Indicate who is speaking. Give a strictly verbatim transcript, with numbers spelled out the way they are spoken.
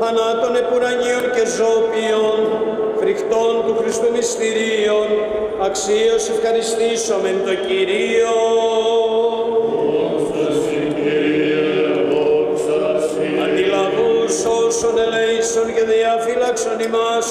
Speaker 1: θανάτων επουρανίων και ζώπιων, φρικτών του Χριστού μυστηρίων, αξίως ευχαριστήσομεν το Κυρίο. Αντιλαβούς όσων ελέησον και διαφύλαξον ημάς